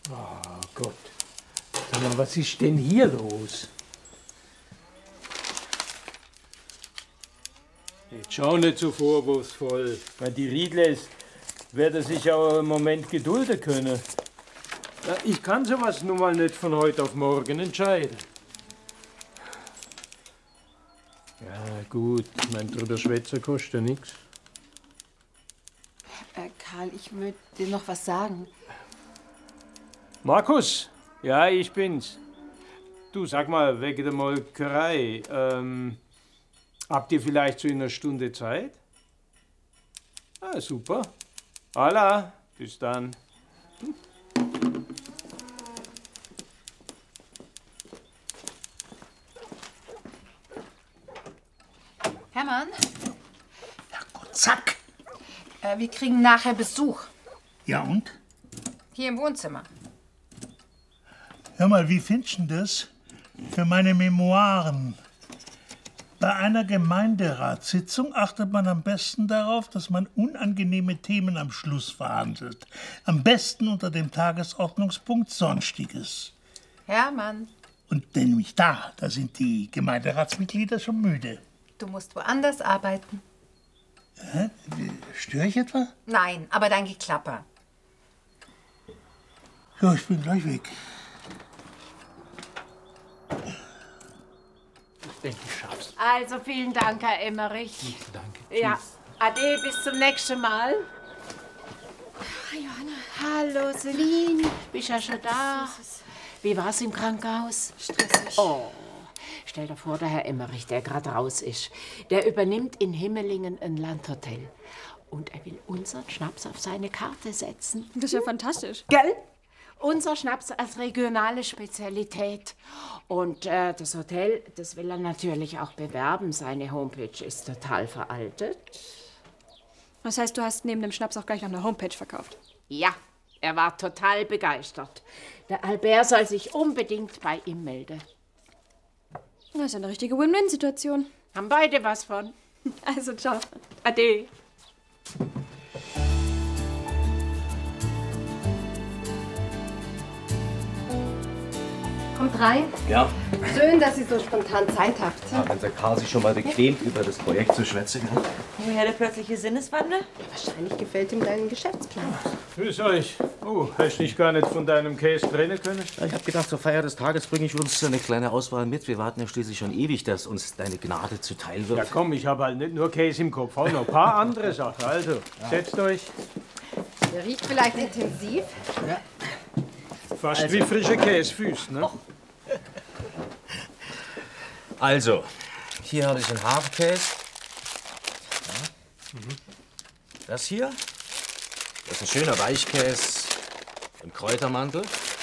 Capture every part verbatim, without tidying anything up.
Oh Gott. Sag mal, was ist denn hier los? Jetzt schau nicht so vorwurfsvoll. Weil die Riedles werden sich auch im Moment gedulden können. Ja, ich kann sowas nun mal nicht von heute auf morgen entscheiden. Ja, gut, ich mein, drüber schwätzen kostet nichts. Äh, Karl, ich würde dir noch was sagen. Markus? Ja, ich bin's. Du, sag mal, wegen der Molkerei, ähm, habt ihr vielleicht so in einer Stunde Zeit? Ah, super. Alla, bis dann. Hm. Hermann? Herrgott, zack! Äh, wir kriegen nachher Besuch. Ja und? Hier im Wohnzimmer. Hör mal, wie findest du das für meine Memoiren? Bei einer Gemeinderatssitzung achtet man am besten darauf, dass man unangenehme Themen am Schluss verhandelt. Am besten unter dem Tagesordnungspunkt Sonstiges. Hermann. Und nämlich da, da sind die Gemeinderatsmitglieder schon müde. Du musst woanders arbeiten. Hä? Störe ich etwa? Nein, aber dein Geklapper. Ja, ich bin gleich weg. Ich denke, ich schaff's. Also vielen Dank, Herr Emmerich. Danke. Ja, ade, bis zum nächsten Mal. Johanna. Hallo, Celine. Bist ja schon da? Wie war's im Krankenhaus? Stressig. Oh, stell dir vor, der Herr Emmerich, der gerade raus ist, der übernimmt in Himmelingen ein Landhotel. Und er will unseren Schnaps auf seine Karte setzen. Das ist ja fantastisch. Gell? Unser Schnaps als regionale Spezialität. Und äh, das Hotel, das will er natürlich auch bewerben. Seine Homepage ist total veraltet. Das heißt, du hast neben dem Schnaps auch gleich noch eine Homepage verkauft? Ja, er war total begeistert. Der Albert soll sich unbedingt bei ihm melden. Das ist ja eine richtige Win-Win-Situation. Haben beide was von. Also, ciao. Ade. Kommt rein. Ja. Schön, dass ihr so spontan Zeit habt. Ja, wenn der Karl sich schon mal bequemt, über das Projekt zu schwätzen kann. Woher der plötzliche Sinneswandel? Ja, wahrscheinlich gefällt ihm dein Geschäftsplan. Grüß euch. Oh, hast dich gar nicht von deinem Käse trennen können? Ja, ich habe gedacht, zur Feier des Tages bringe ich uns eine kleine Auswahl mit. Wir warten ja schließlich schon ewig, dass uns deine Gnade zuteil wird. Ja komm, ich habe halt nicht nur Käse im Kopf, auch noch ein paar andere Sachen. Also, ja. Setzt euch. Der riecht vielleicht intensiv. Ja. Fast also wie frische Käsefüße, ne? Oh. Also, hier habe ich einen Hafenkäse. Ja. Mhm. Das hier, das ist ein schöner Weichkäse im Kräutermantel.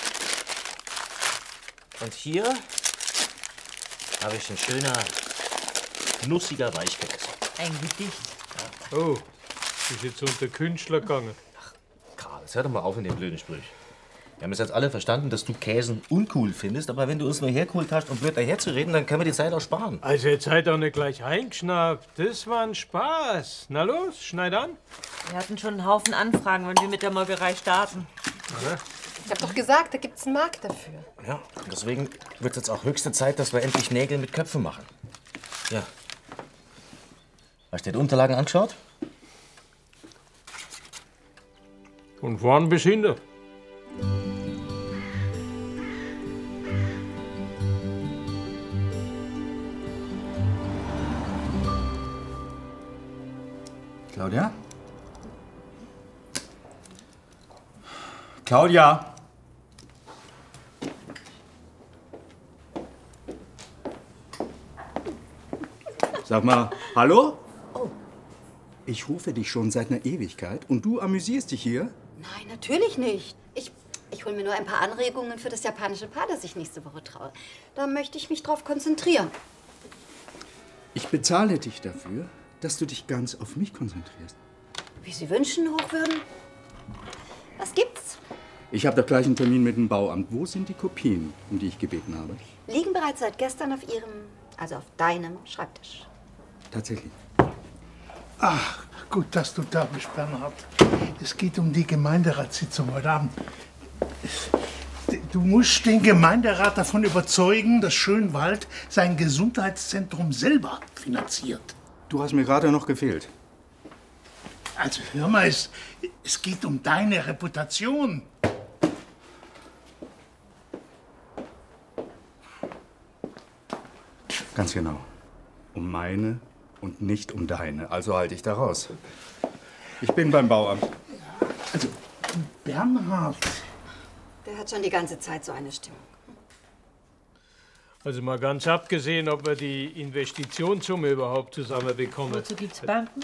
Und hier habe ich ein schöner, knussiger Weichkäse. Ein Gedicht. Ja. Oh, ist jetzt unter Künstler gegangen. Ach, Karl, jetzt hör doch mal auf in den blöden Sprüchen. Wir haben es jetzt alle verstanden, dass du Käsen uncool findest, aber wenn du uns nur hergeholt hast, um blöd daherzureden, dann können wir die Zeit auch sparen. Also jetzt seid doch nicht gleich eingeschnappt. Das war ein Spaß. Na los, schneid an. Wir hatten schon einen Haufen Anfragen, wenn wir mit der Molkerei starten. Ja. Ich hab doch gesagt, da gibt's einen Markt dafür. Ja, und deswegen wird es jetzt auch höchste Zeit, dass wir endlich Nägel mit Köpfen machen. Ja. Hast du dir die Unterlagen angeschaut? Von vorn bis hinten. Claudia? Claudia? Sag mal, hallo? Oh. Ich rufe dich schon seit einer Ewigkeit und du amüsierst dich hier? Nein, natürlich nicht. Ich, ich hole mir nur ein paar Anregungen für das japanische Paar, das ich nächste Woche traue. Da möchte ich mich drauf konzentrieren. Ich bezahle dich dafür, dass du dich ganz auf mich konzentrierst. Wie Sie wünschen, Hochwürden. Was gibt's? Ich habe doch gleich einen Termin mit dem Bauamt. Wo sind die Kopien, um die ich gebeten habe? Liegen bereits seit gestern auf Ihrem, also auf deinem Schreibtisch. Tatsächlich. Ach, gut, dass du da bist, Bernhard. Es geht um die Gemeinderatssitzung heute Abend. Du musst den Gemeinderat davon überzeugen, dass Schönwald sein Gesundheitszentrum selber finanziert. Du hast mir gerade noch gefehlt. Also hör mal, es, es geht um deine Reputation. Ganz genau. Um meine und nicht um deine. Also halte ich da raus. Ich bin beim Bauamt. Also, Bernhard. Der hat schon die ganze Zeit so eine Stimmung. Also mal ganz abgesehen, ob wir die Investitionssumme überhaupt zusammenbekommen. Wozu gibt's Banken?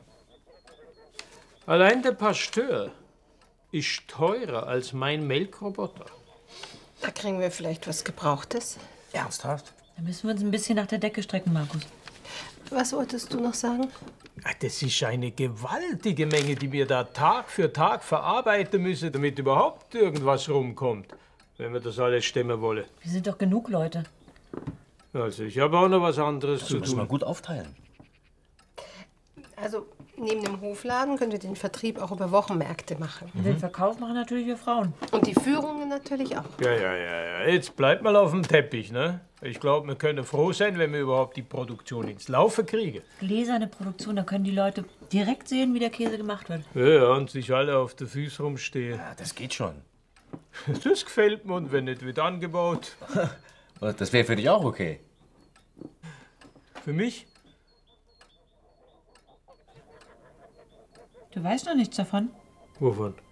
Allein der Pasteur ist teurer als mein Melkroboter. Da kriegen wir vielleicht was Gebrauchtes. Ernsthaft? Da müssen wir uns ein bisschen nach der Decke strecken, Markus. Was wolltest du noch sagen? Ach, das ist eine gewaltige Menge, die wir da Tag für Tag verarbeiten müssen, damit überhaupt irgendwas rumkommt, wenn wir das alles stemmen wollen. Wir sind doch genug Leute. Also ich habe auch noch was anderes Das zu müssen wir tun. gut aufteilen. Also, neben dem Hofladen könnt ihr den Vertrieb auch über Wochenmärkte machen. Und den Verkauf machen natürlich wir Frauen. Und die Führungen natürlich auch. Ja, ja, ja, ja. Jetzt bleibt mal auf dem Teppich, ne? Ich glaube, wir können froh sein, wenn wir überhaupt die Produktion ins Laufen kriegen. Gläserne Produktion, da können die Leute direkt sehen, wie der Käse gemacht wird. Ja, ja, und sich alle auf den Füßen rumstehen. Ja, das geht schon. Das gefällt mir und wenn nicht, wird angebaut. Das wäre für dich auch okay. Für mich? Du weißt noch nichts davon. Wovon?